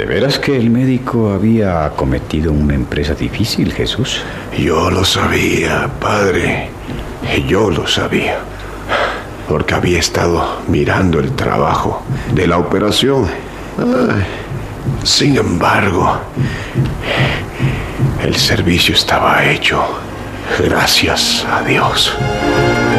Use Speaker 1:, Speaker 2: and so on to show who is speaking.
Speaker 1: ¿De veras que el médico había cometido una empresa difícil, Jesús?
Speaker 2: Yo lo sabía, padre. Yo lo sabía. Porque había estado mirando el trabajo de la operación. Sin embargo, el servicio estaba hecho. Gracias a Dios.